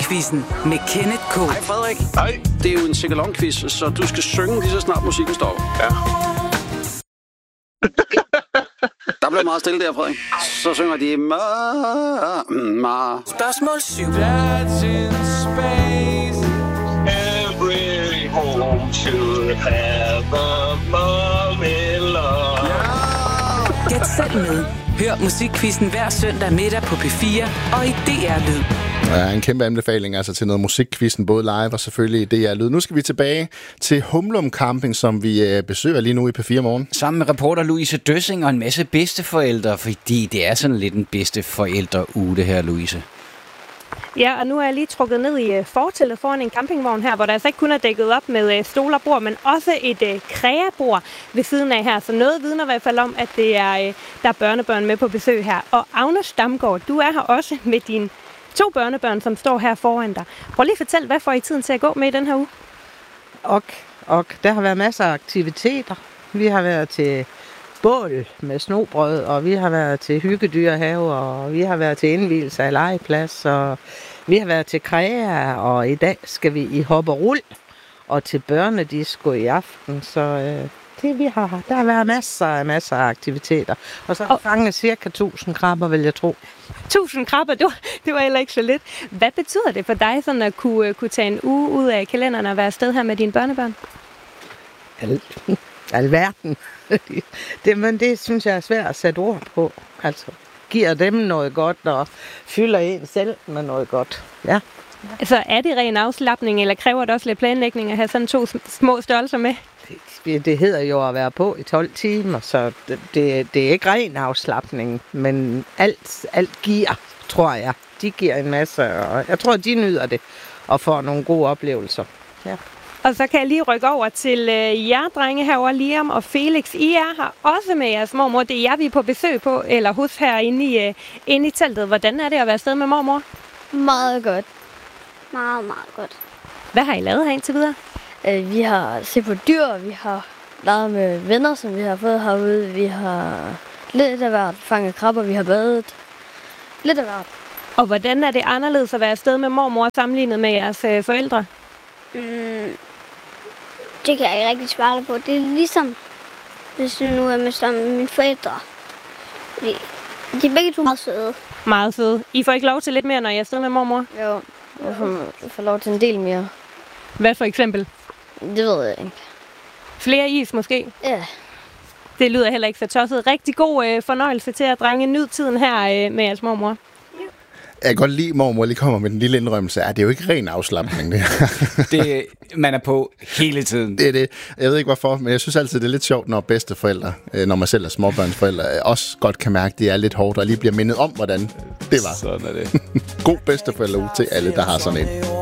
Musikquizzen med Kenneth K. Hej Frederik. Hej. Det er jo en singalong-quiz, så du skal synge lige så snart musikken står. Ja. Der bliver meget stille der, Frederik. Så synger de Spørgsmål 7. That's in space. Every home should have a mom in love. Gæt selv med. Hør Musikquizzen hver søndag middag på P4 og i DR Lyd. Der er en kæmpe anbefaling altså til noget musikquizzen, både live og selvfølgelig i DR Lyd. Nu skal vi tilbage til Humlum Camping, som vi besøger lige nu i P4 Morgen. Sammen med reporter Louise Døssing og en masse bedsteforældre, fordi det er sådan lidt en bedsteforældreuge, det her, Louise. Ja, og nu er jeg lige trukket ned i fortællet foran en campingvogn her, hvor der altså ikke kun er dækket op med stol og bord, men også et kræabord ved siden af her. Så noget vidner i hvert fald om, at det er, der er børnebørn med på besøg her. Og Agnes Damgaard, du er her også med dine 2 børnebørn, som står her foran dig. Prøv lige at fortælle, hvad får I tiden til at gå med i den her uge? Og der har været masser af aktiviteter. Vi har været til bål med snobrød, og vi har været til hyggedyrehave, og vi har været til indvielse af legeplads, og vi har været til kræa, og i dag skal vi i hop og rul, og til børnedisco i aften, så der har været masser af aktiviteter. Og så har vi fanget cirka 1000 krabber, vil jeg tro. 1000 krabber, det var heller ikke så lidt. Hvad betyder det for dig, sådan at kunne tage en uge ud af kalenderen og være afsted her med dine børnebørn? Alverden. Det synes jeg er svært at sætte ord på. Altså, giver dem noget godt og fylder en selv med noget godt. Ja. Altså, er det ren afslapning, eller kræver det også lidt planlægning at have sådan 2 små størrelser med? Det hedder jo at være på i 12 timer, så det er ikke ren afslapning, men alt giver, tror jeg. De giver en masse, og jeg tror, de nyder det og får nogle gode oplevelser. Ja. Og så kan jeg lige rykke over til jer drenge herovre, Liam og Felix. I er her også med jeres mormor. Det er jer, vi er på besøg på, eller hos herinde i teltet. Hvordan er det at være afsted med mormor? Meget godt. Meget, meget godt. Hvad har I lavet her indtil videre? Vi har set på dyr, vi har leget med venner, som vi har fået herude. Vi har lidt af hvert fanget krabber, vi har badet. Lidt af hvert. Og hvordan er det anderledes at være afsted med mormor sammenlignet med jeres forældre? Det kan jeg ikke rigtig svare på. Det er ligesom, hvis nu er med sammen med mine forældre. De er begge to meget søde. Meget søde. I får ikke lov til lidt mere, når I er afsted med mormor? Jo, jeg får lov til en del mere. Hvad for eksempel? Det ved jeg ikke. Flere is måske? Ja. Det lyder heller ikke så tosset. Rigtig god fornøjelse til at drenge nyd tiden her med jeres mormor. Jeg kan godt lide, mormor lige kommer med den lille indrømmelse. Det er jo ikke ren afslapning, det her. Man er på hele tiden. Det er det. Jeg ved ikke hvorfor, men jeg synes altid, det er lidt sjovt, når bedsteforældre, når man selv er småbørnsforældre, også godt kan mærke, at det er lidt hårdt, og lige bliver mindet om, hvordan det var. Sådan er det. God bedsteforældre ud til alle, der har sådan en.